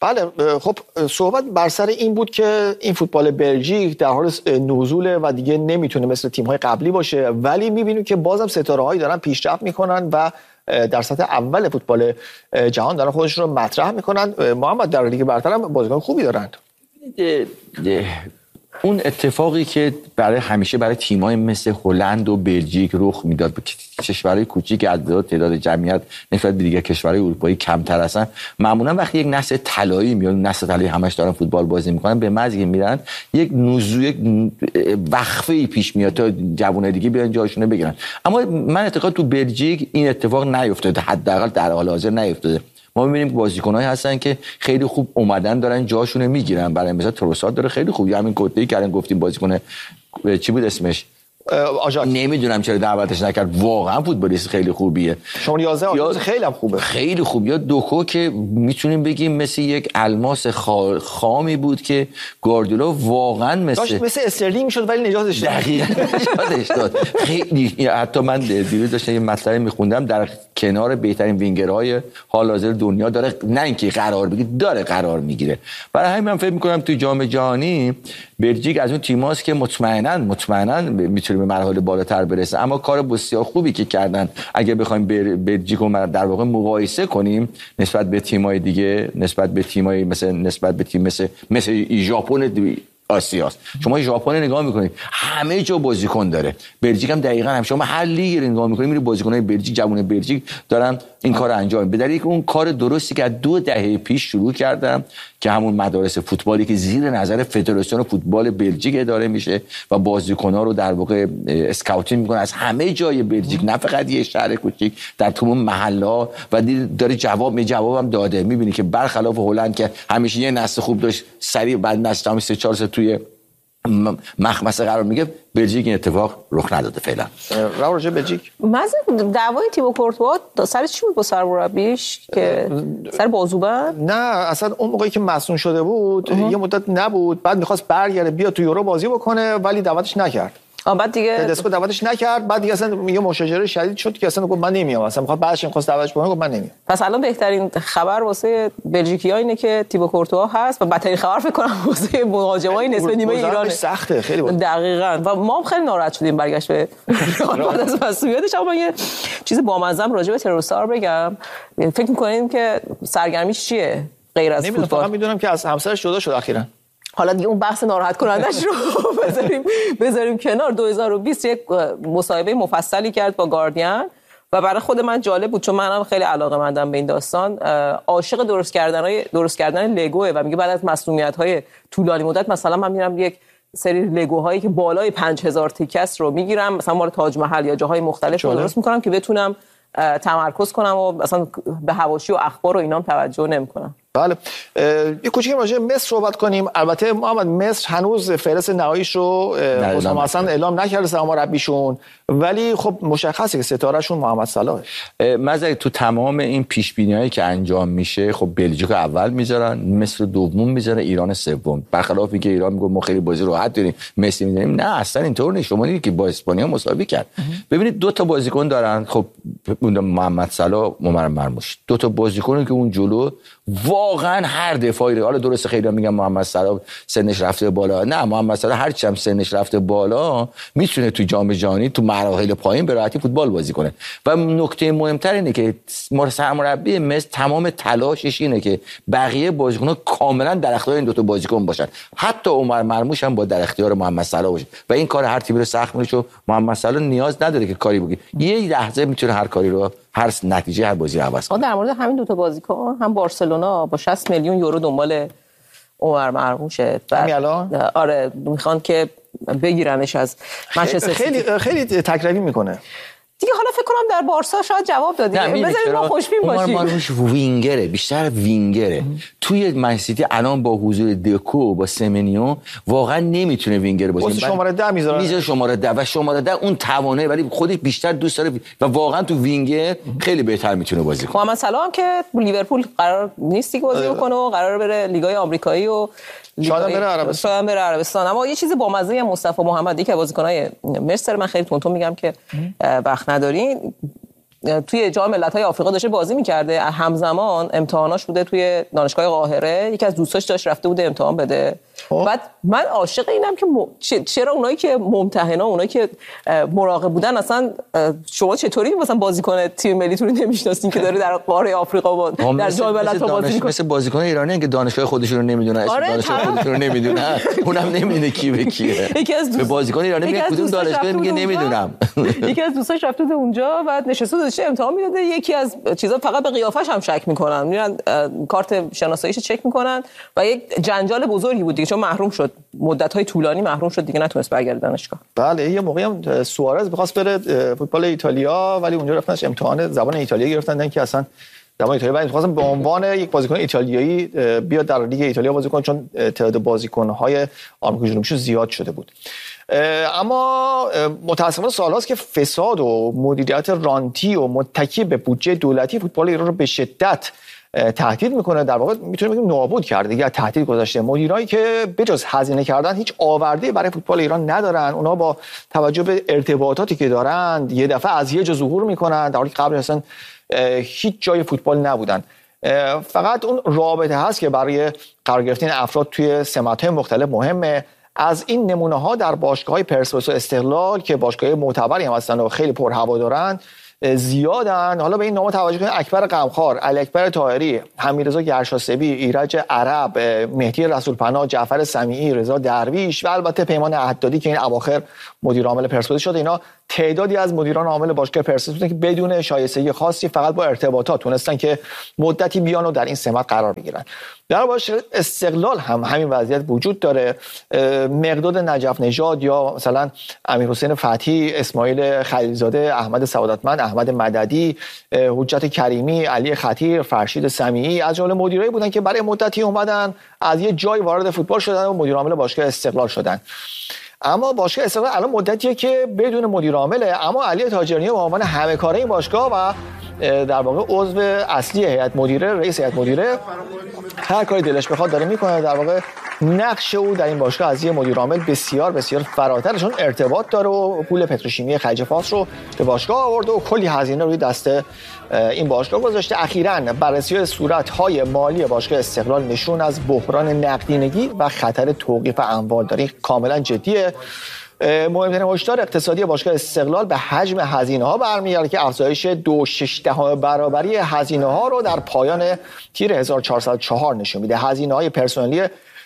بله خب صحبت بر سر این بود که این فوتبال بلژیک در حال نزوله و دیگه نمیتونه مثل تیم‌های قبلی باشه، ولی می‌بینیم که بازم ستاره‌هایی دارن پیشرفت میکنن و در سطح اول فوتبال جهان دارن خودشون رو مطرح میکنن. محمد در لیگ برتر هم بازیکن خوبی دارن. اون اتفاقی که همیشه برای تیم‌های مثل هلند و بلژیک رخ میداد، کشورهای کوچیک از تعداد جمعیت نسبت به دیگر کشورهای اروپایی کمتر هستن، معمولا وقتی یک نسل طلایی میاد، نسل طلایی همش دارن فوتبال بازی میکنن، به محض اینکه میرن یک وقفه‌ای پیش میاد تا جوانای دیگه بیان جاشون بگیرن. اما من اعتقاد تو بلژیک این اتفاق نیفتاده، حداقل در حال حاضر نیفتاده. ما می‌بینیم که بازیکنایی هستن که خیلی خوب اومدن دارن جاشون میگیرن. برای مثلا تروسارد داره خیلی خوب، یا همین کوته‌ای که الان گفتیم بازیکن چی بود اسمش، آژاکس، نمیدونم چرا دعوتش نکرد، واقعا فوتبالیست خیلی خوبیه. شماره 11 آژاکس خیلی هم خوبه، خیلی خوب. یا دوکو که میتونیم بگیم مثل یک الماس خامی بود که گواردیولا واقعا مثل استرلینگ شد ولی نجاتش داد. دقیقاً نجاتش داد. خیلی، حتی من دیروز داشتم یه مطلبی میخوندم، در کنار بهترین وینگرهای حال حاضر دنیا داره، نه اینکه قرار بگیره، داره قرار میگیره. برای همین من فکر میکنم توی جام جهانی بلژیک از اون تیماست که مطمئنا میتونه به مراحل بالاتر برسه. اما کار بسیار خوبی که کردن، اگه بخوایم بلژیک رو در واقع مقایسه کنیم نسبت به تیم‌های دیگه، نسبت به تیم‌های مثل ژاپن آسیاست، شما ژاپن نگاه میکنید همه جا بازیکن داره، بلژیک هم دقیقاً هم، شما هر لیگی رو نگاه میکنید میری بازیکن‌های بلژیک، جوان بلژیک دارن این کارو انجام میدن. به دلیل اون کار درستی که از 2 دهه پیش شروع کردم که همون مدارس فوتبالی که زیر نظر فدراسیون فوتبال بلژیک اداره میشه و بازیکن‌ها رو در واقع اسکاوتینگ میکنه از همه جای بلژیک، نه فقط یه شهر کوچیک، در تمام محله‌ها، و داره جوابم داده. میبینی که برخلاف هلند که همیشه یه نسل خوب داشت، سریع بعد نسل 3-4 سال توی مخمسه قرار میگه، بلژیک این اتفاق رخ نداده فعلا. راجع بلژیک مثلا دعوای تیمو کورتوا سر چی بود با سرمربیش که سر بازوبند؟ نه اصلا اون موقعی که مصدوم شده بود یه مدت نبود، بعد می‌خواست برگرده بیاد تو یورو بازی بکنه ولی دعوتش نکرد. بعد دیگه تدسکو دعوتش نکرد، بعد دیگه اصلا یه مشاجره شدید شد که اصلا گفت من نمیام، اصلا می‌خواد بعدش می‌خواست دعوتش بکنه، گفت من نمیام. پس الان بهترین خبر واسه بلژیکی‌ها اینه که تیبو کورتوا هست و بدترین خبر فکر کنم واسه مهاجمای نصف نیمه ایران سخته خیلی بود. دقیقاً، و ما هم خیلی ناراحت شدیم برگشت به بعد از مسئولیتش. اما یه چیز بامزه‌ام راجع به تروسار بگم، فکر می‌کنید که سرگرمیش چیه غیر از فوتبال؟ فقط می‌دونم که از همسرش جدا شد اخیراً. حالا دیگه اون بحث ناراحت کنندش رو بذاریم کنار. 2020 یک مصاحبه مفصلی کرد با گاردین و برای خود من جالب بود، چون منم خیلی علاقه‌مندم به این داستان. عاشق درست کردن لگوه و میگه بعد از مسئولیت‌های طولانی مدت مثلا من میرم یک سری لگوهایی که بالای 5000 تیکه است رو میگیرم، مثلا مال تاج محل یا جاهای مختلف رو درست میکنم که بتونم تمرکز کنم و مثلا به حواشی و اخبار و اینام توجه نمی‌کنم. بله، یه کوچیک راجع به مصر صحبت کنیم. البته محمد مصر هنوز فهرست نهاییش رو حسام حسن اعلام نکرده سرمربیشون، ولی خب مشخصه که ستارهشون محمد صلاح. مثلا تو تمام این پیش بینی‌هایی که انجام میشه، خب بلژیک اول میذارن، مصر دوم میذارن، ایران سوم. برخلاف اینکه ایران میگه ما خیلی بازی راحت داریم، مصر میذاریم، نه اصلا اینطور نیست. شما دیدید که با اسپانیا مساوی کرد. ببینید 2 تا بازیکن دارن، خب محمد صلاح، عمر مرموش، 2 تا بازیکنی که اون جلو واقعا هر دفاعی رو، حالا درسته خیلی میگن محمد صلاح سنش رفته بالا، نه محمد صلاح هر چم سنش رفته بالا میتونه تو جام جهانی تو مراحل پایین به راحتی فوتبال بازی کنه. و نکته مهمتر اینه که سرمربی مصر تمام تلاشش اینه که بقیه بازیکن‌ها کاملا در اختیار این 2 تا بازیکن باشن، حتی عمر مرموش هم با در اختیار محمد صلاح باشه و این کار هر تیمی رو سخت میشه. محمد صلاح نیاز نداره که کاری بگه، یه لحظه میتونه هر کاری رو، هر نتیجه هر بازی رو عوض کنه. در مورد همین 2 تا بازیکن، هم بارسلونا با 60 میلیون یورو دنبال عمر مرموشه. همین الان آره میخوان که بگیرنش از منچستر. خیلی تکروی میکنه دیگه. حالا فکر کنم در بارسا شاید جواب دادی. بذارید ما خوشبین باشیم. عمر مرموش وینگره، بیشتر وینگره. توی منسیتی الان با حضور دکو با سمنیو واقعا نمیتونه وینگر باشه. شماره 10 میذاره شماره 10 و شماره 10 اون توانه، ولی خودش بیشتر دوست داره و واقعا تو وینگر خیلی بهتر میتونه بازی کنه. محمد صلاح هم که لیورپول قرار نیست دیگه بازی کنه و قرار بره لیگای آمریکایی و شاید بره عربستان. اما یه چیز بامزه مصطفی محمدی که بازیکنای مصر، من خیلی تونتون میگم که وقت ندارین، توی جام ملت‌های آفریقا داشته بازی می‌کرده، همزمان امتحاناش بوده توی دانشگاه قاهره، یکی از دوستاش داشت رفته بوده امتحان بده. بعد من عاشق اینم که چرا اونایی که ممتحنا، اونایی که مراقب بودن، اصلا شما چطوری مثلا بازیکن تیم ملیتون رو نمی‌شناسین که داره در قاره آفریقا در جام ملت‌ها بازی می‌کنه؟ مثل بازیکن ایرانی که دانشگاه خودشون رو نمیدونن، اسم دانشگاه خودشون رو نمیدونن، اونم نمیدونه کی به کیه. به بازیکن ایرانی میگه کدوم دانشگاه، میگه نمیدونم. یکی از دوستاش رفته بود اونجا، بعد نشسته داشته امتحان میداده. یکی از چیزا فقط به قیافش هم شک میکنن، میرن کارت شناساییشو چک میکنن و یک جنجال بزرگی بود دیگه، چون محروم شد، مدت‌های طولانی محروم شد دیگه، نتونست برگرده دانشگاه. بله، یه موقعی هم سوارز می‌خواست بره فوتبال ایتالیا، ولی اونجا رفتنش امتحان زبان ایتالیا گرفتن، دیدن که اصلا زبان ایتالیا بعد می‌خواستن به عنوان یک بازیکن ایتالیایی بیاد در لیگ ایتالیا بازی کنه، چون تعداد بازیکن‌های آمریکا جنوبی زیاد شده بود. اما متأسفانه سال‌هاست که فساد و مدیریت رانتی و متکی به بودجه دولتی فوتبال ایران رو به شدت تهدید میکنه، در واقع میتونیم بگیم نابود کرده دیگه، تهدید گذاشته. مدیرایی که بجز هزینه کردن هیچ آورده‌ای برای فوتبال ایران ندارن، اونا با توجه به ارتباطاتی که دارند یه دفعه از یه جا ظهور میکنن، در حالی که قبل اصلا هیچ جای فوتبال نبودن. فقط اون رابطه هست که برای قرار گرفتن افراد توی سمت‌های مختلف مهمه. از این نمونه‌ها در باشگاه‌های پرسپولیس و استقلال که باشگاه‌های معتبری هم هستن و خیلی پرهوادارن زیادن. حالا به این نام‌ها توجه کنید: اکبر غمخوار، علی اکبر طاهری، حمیدرضا گرشاسبی، ایرج عرب، مهدی رسولپناه، جعفر سمیعی، رضا درویش و البته پیمان عهدادی که این اواخر مدیر عامل پرسپولیس شده. اینا تعدادی از مدیران عامل باشگاه پرسپولیس بودن که بدون شایستگی خاصی فقط با ارتباطات تونستن که مدتی بیان و در این سمت قرار بگیرن. در باشگاه استقلال هم همین وضعیت وجود داره. مقداد نجف نژاد یا مثلا امیرحسین فتحی، اسماعیل خلیلزاده، احمد سعادتمند، احمد مددی، حجت کریمی، علی خطیر، فرشید سمیعی از جمله مدیرایی بودن که برای مدتی اومدن از یه جای وارد فوتبال شدن و مدیر عامل باشگاه استقلال شدن. اما باشگاه استقلال الان مدتیه که بدون مدیر عامله، اما علی تاجرنی به عنوان همه کاره این باشگاه و در واقع عضو اصلی هیئت مدیره، رئیس هیئت مدیره، هر کاری دلش بخواد داره میکنه. در واقع نقش او در این باشگاه از یه مدیر عامل بسیار بسیار فراتره، چون ارتباط داره و پول پتروشیمی خلیج فارس رو به باشگاه آورده و کلی هزینه روی دست این باشگاه گذاشته. اخیراً بررسی صورت‌های مالی باشگاه استقلال نشون از بحران نقدینگی و خطر توقیف اموال داره. کاملا جدیه. مهمترین هشدار اقتصادی باشگاه استقلال به حجم هزینه‌ها برمیگرده که افزایش 2.6 برابری هزینه‌ها رو در پایان تیر 1404 نشون میده. هزینه‌های پرسنلی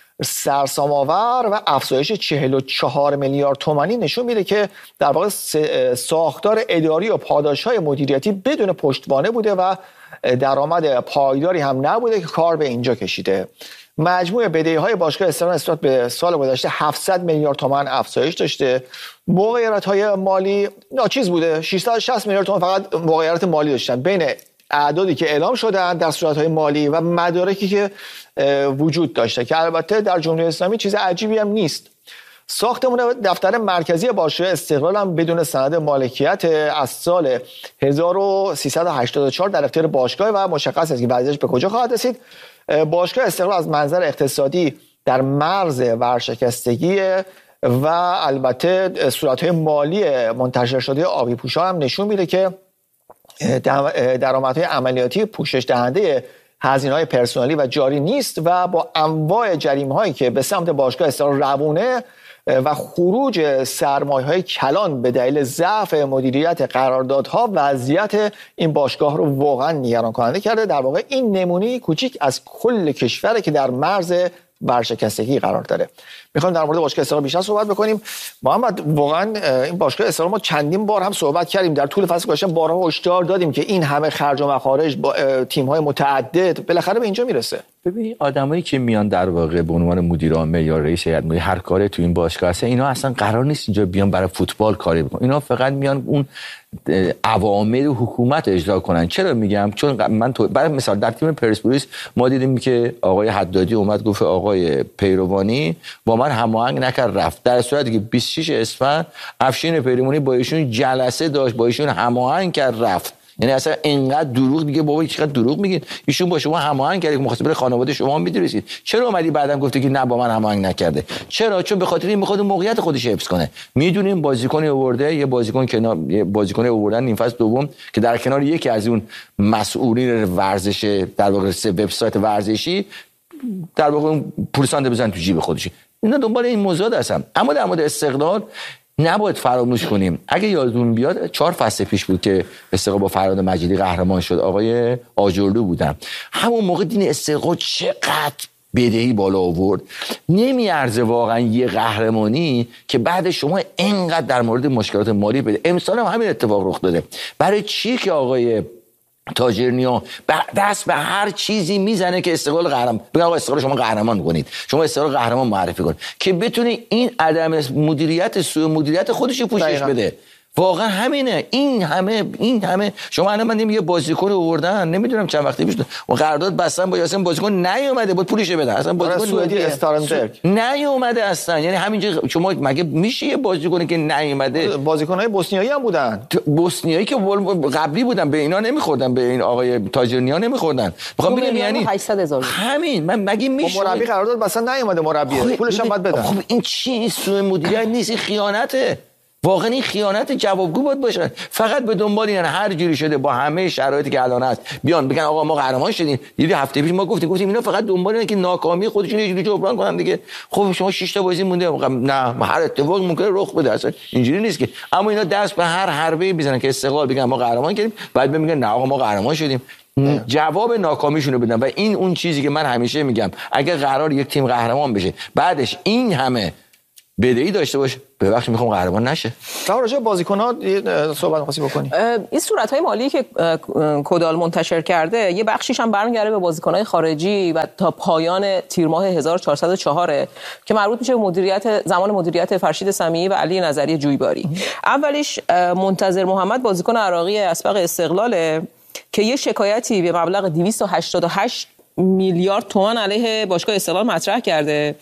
سرسام‌آور و افزایش 44 میلیارد تومانی نشون میده که در واقع ساختار اداری و پاداش‌های مدیریتی بدون پشتوانه بوده و درآمد پایداری هم نبوده که کار به اینجا کشیده. مجموع بدهی‌های باشگاه استقلال نسبت به سال گذشته 700 میلیارد تومان افزایش داشته. مغایرت‌های مالی ناچیز بوده، 660 میلیارد تومان فقط مغایرت مالی داشتن بین اعدادی که اعلام شدن در صورت‌های مالی و مدارکی که وجود داشته، که البته در جمهوری اسلامی چیز عجیبی هم نیست. ساختمون دفتر مرکزی باشگاه استقلال هم بدون سند مالکیت از سال 1384 در اختیار باشگاه و مشخص است که بعدش به کجا خواهد رسید. باشگاه استقلال از منظر اقتصادی در مرز ورشکستگی و البته صورت‌های مالی منتشر شده آبی پوشا هم نشون میده که درآمدهای عملیاتی پوشش دهنده هزینه‌های پرسنلی و جاری نیست و با انواع جریمه‌هایی که به سمت باشگاه استقلال روونه و خروج سرمایه‌های کلان به دلیل ضعف مدیریت قراردادها وضعیت این باشگاه رو واقعا نگران کننده کرده. در واقع این نمونه کوچیک از کل کشوره که در مرز ورشکستگی قرار داره. میخوایم در مورد باشگاه استقلال بیشتر صحبت بکنیم. محمد، واقعا این باشگاه استقلال ما چندین بار هم صحبت کردیم در طول فصل گذشته، بارها هشدار دادیم که این همه خرج و مخارج با تیم‌های متعدد بالاخره به اینجا میرسه. ببین، آدمایی که میان در واقع به عنوان مدیر عامل یا رئیس هیئت مدیره هر کاری تو این باشگاه هستن، اینا اصلا قرار نیست اینجا بیان برای فوتبال کاری بکنن. اینا فقط میان اون اوامر حکومت اجرا کنن. چرا میگم؟ چون من برای مثال در تیم پرسپولیس ما دیدیم که آقای حدادی اومد گفت آقای پیروانی با من هماهنگ نکرد رفت، در صورتی که 26 اسفند افشین پیروانی با ایشون جلسه داشت، با ایشون هماهنگ کرد رفت. یعنی اصلا اینقدر دروغ میگه. بابا چقدر دروغ میگین؟ ایشون با شما هماهنگ کرده که می‌خواد بره خانواده شما میدرسید. چرا اومدی بعدم گفتی که نه با من هماهنگ نکرده؟ چرا؟ چون به خاطر این میخواد موقعیت خودش حفظ کنه. میدونیم بازیکن آورده، یه بازیکن آوردن نیم فصل دوم که در کنار یکی از اون مسئولین ورزش در واقع وبسایت ورزشی در واقع پورسانده بزن تو جیب خودش. اینا دنبال این موضوع هستن. اما در مورد استقلال نباید فراموش کنیم. اگه یادتون بیاد 4 فصل پیش بود که استقلال با فرهاد مجیدی قهرمان شد، آقای آجرلو بودن. همون موقع دین استقلال چقدر بدهی بالا آورد. نمیارزه واقعا یه قهرمانی که بعد شما اینقدر در مورد مشکلات مالی بده. امسال هم همین اتفاق رخ داده. برای چی که آقای تاجرنیا دست به هر چیزی میزنه که استقلال قهرمان بگن آقا استقلال شما قهرمان کنید، شما استقلال قهرمان معرفی کنید، که بتونه این عدم مدیریت سوء مدیریت خودش رو پوشش بده. واقعا همینه. این همه شما الان من یه بازیکن آوردن، نمیدونم چند وقتی پیش و قرارداد بستن با یاسین، بازیکن نیومده بود پولش بده. اصلا بازیکن سوئدی استارنبرگ نیومده اصلا. یعنی همینجا شما مگه میشه یه بازیکنی که نیومده؟ بازیکن‌های بوسنیایی هم بودن، بوسنیایی که قبلی بودن، به اینا نمیخوردن، به این آقای تاجرنیا نمیخوردن. میخوام بگم یعنی 800,000 همین. من مگه میشه مربی قرارداد بستن نیومده، مربی پولش هم باید بدن. خب این چی؟ سوء مدیریت نیست، این خیانته. واقعا این خیانت جوابگو باید باشه. فقط به دنبال این هر جوری شده با همه شرایطی که الان هست بیان بگن آقا ما قهرمان شدیم. دیدی هفته پیش ما گفتیم اینا فقط دنبال اینه که ناکامی خودشون یه جوری جبران کنن دیگه. خب شما 6 تا بازی مونده، نه هر اتفاقی ممکنه رخ بده، اصلا اینجوری نیست که. اما اینا دست به هر حربه‌ای میزنن که استقلال بگن ما قهرمان کردیم، بعد میگن نه آقا ما قهرمان شدیم. جواب ناکامیشونو بدن. و این اون چیزی که من همیشه میگم، اگه قرار یک تیم قهرمان بشه بعدش این همه بدهی داشته باشه، به وقت میخوام قهرمان نشه. راجع به بازیکن‌ها صحبت خاصی بکنی. این صورت‌های مالی که کدال منتشر کرده یه بخشیش هم برمیگرده به بازیکن‌های خارجی و تا پایان تیر ماه 1404 که مربوط میشه به زمان مدیریت فرشید سمیعی و علی نظری جویباری. اولیش منتظر محمد بازیکن عراقی اسبق استقلاله که یه شکایتی به مبلغ 288 میلیارد تومان علیه باشگاه استقلال مطرح کرده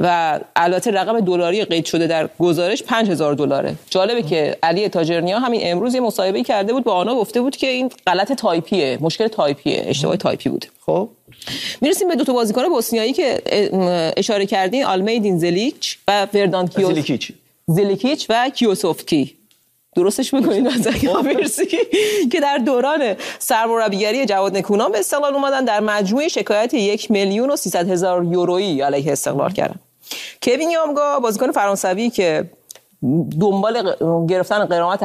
و البته رقم دلاری قید شده در گزارش $5000. جالبه که علی تاجرنیا همین امروز یه مصاحبه‌ای کرده بود، با آنها گفته بود که این غلط تایپیه، مشکل تایپیه، اشتباه تایپی بود. خب میرسیم به 2 تا بازیکن بوسنیایی که اشاره کردین، آلمیدین زلیچ و وردان زلیکیچ و کیوسوفکی. درستش میکنید مرسی که در دوران سرمربیگری جواد نکونام به استقلال اومدن در مجموع شکایت 1,300,000 یورویی علیه استقلال کردن. کوین یامگا بازیکن فرانسوی که دنبال گرفتن غرامت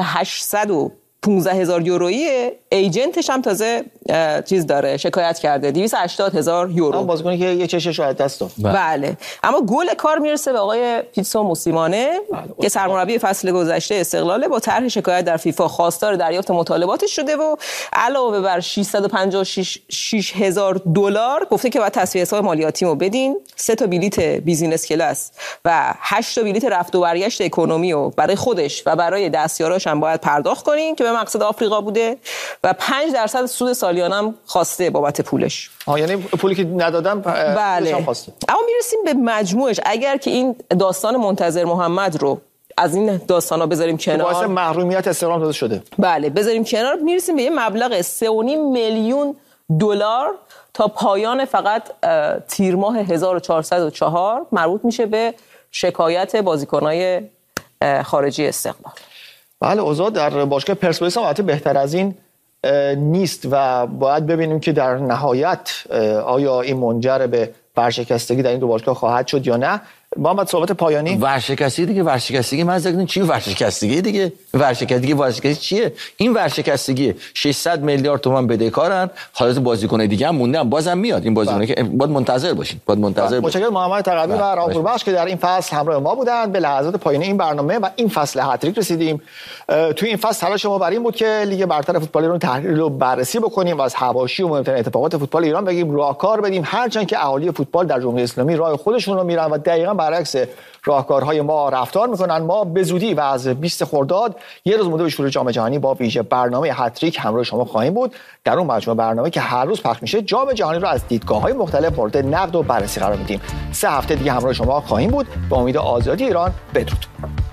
815,000 یورویی، ایجنتش هم تازه چیز داره، شکایت کرده 280,000 یورو. اون بازیکنی که یه چشش از دست داد. بله. اما گل کار میرسه به آقای پیتسو موسیمانه که سرمربی فصل گذشته استقلاله، با طرح شکایت در فیفا خواستار دریافت مطالباتش شده و علاوه بر $656,000 گفته که باید تصفیه حساب مالیاتیمو بدین، 3 تا بلیت بیزینس کلاس و 8 تا بلیت رفت و برگشت اکونومی رو برای خودش و برای دستیاراش هم باید پرداخت کنین که به مقصد آفریقا بوده و 5% سود سالیانم خواسته بابت پولش. یعنی پولی که ندادم بله. خواسته. اما میرسیم به مجموعش. اگر که این داستان منتظر محمد رو از این داستانا بذاریم کنار، باعث محرومیت استقلال داده شده. بله بذاریم کنار، میرسیم به یه مبلغ $3.5 میلیون تا پایان فقط تیر ماه 1404 مربوط میشه به شکایت بازیکنای خارجی استقلال. بله اوضاع در باشگاه پرسپولیس هم البته بهتر از این نیست و باید ببینیم که در نهایت آیا این منجر به ورشکستگی در این 2 باشگاه خواهد شد یا نه. محمد صحبت پایانی. ورشکستگی من زدم چی ورشکستگی دیگه؟ ورشکستگی چیه؟ این ورشکستگی 600 میلیارد تومان بدهکارن، حالت بازیکن دیگه هم موندن، بازم میاد این بازیکن که باید منتظر باشین. متشکرم محمد تقوی و راهپور بخش که در این فصل همراه ما بودند. به لحظات پایانی این برنامه و این فصل هتریک رسیدیم. توی این فصل تلاش ما بر این بود که لیگ برتر فوتبال ایران تحلیل و بررسی بکنیم و از حواشی و مهمترین اتفاقات فوتبال ایران بگیم، راهکار بدیم، هرچند که اهالی فوتبال در جمهوری اسلامی راه خودشون رو میرن و دقیقاً برعکس راهکارهای ما رفتار میکنن. ما به زودی و از 20 خرداد یه روز مونده به شروع جام جهانی با ویژه برنامه هتریک همراه شما خواهیم بود. در اون مجموعه برنامه که هر روز پخش میشه جام جهانی رو از دیدگاه‌های مختلف مورد نقد و بررسی قرار میدیم. 3 هفته دیگه همراه شما خواهیم بود. با امید آزادی ایران. بدرود.